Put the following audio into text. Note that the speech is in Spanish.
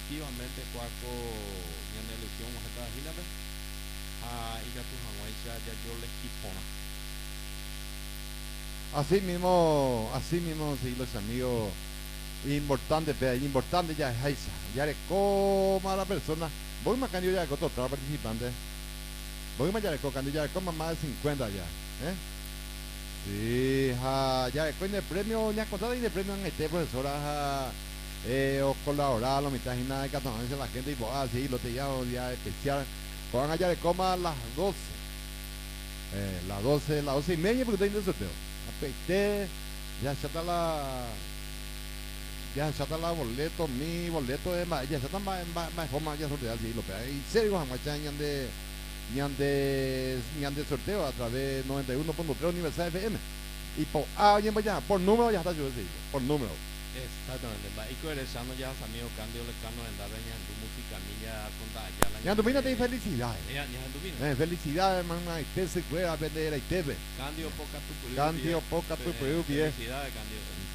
efectivamente Cuaco en la elección más acá imagínate a ir a tu Hawái ya yo les quipona. Así mismo, sí, los amigos, importante, importante ya es esa, ya le coma la persona, voy más cambio ya con otro participante, voy más ya le cambio ya con más de 50 ya, sí, ya con el premio, ya contado y de premio en este profesora, o colaborar, la mitad y nada de catalonia la gente, y pues, sí, lo te llamo ya especial, con allá le coma a las 12, las 12 y media, porque estoy en el sorteo. Apeité, ya está la boleto, mi boleto de más, ya está más forma ya sortear, sí, lo pega. Y serio, jamás ñan de sorteo a través de 91.3 Universal FM. Y por alguien vaya, por número ya está yo, sí, por número. Exactamente, va y coerezando ya amigos Candio Lecano en la reña tu música niña conta ya la Ya tu mina te felicidades. ya tu mina. Felicidades, mamá, y te se puede aprender a ITV. Candio poca tu Candio poca tu bien. Felicidades Candio.